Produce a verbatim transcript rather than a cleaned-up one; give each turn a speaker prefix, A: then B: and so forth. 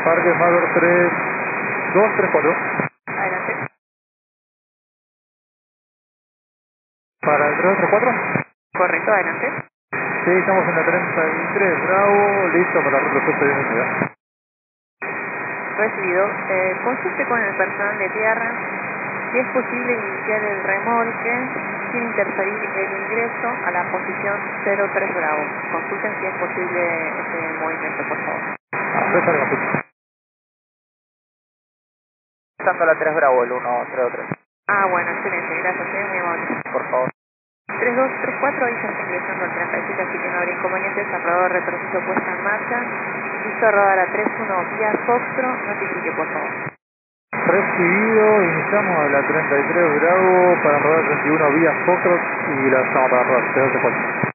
A: Parque Mador tres dos tres cuatro.
B: Adelante.
A: Para el tres dos tres cuatro.
B: Correcto, adelante.
A: Sí, estamos en la treinta y tres, Bravo, listo para retroceso de unidad.
B: Recibido. Eh, consulte con el personal de tierra si es posible iniciar el remolque sin interferir el ingreso a la posición cero tres Bravo. Consulten si es posible este movimiento, por favor.
A: Ah, César Consulta.
C: Pasando a la tres Bravo, el uno tres tres.
B: Ah, bueno, excelente, gracias, eh, muy amable.
C: Por favor.
B: tres dos tres cuatro, ahí ya está ingresando al treinta y siete, así que no habrá inconvenientes. Aprodador retroceso puesta en marcha. Listo a rodar a tres uno vía Foxtro, notifique por favor.
A: Recibido, iniciamos a la treinta y tres, Bravo, para rodar treinta y uno vía Foxtrot y la estamos para rodar tres dos tres cuatro.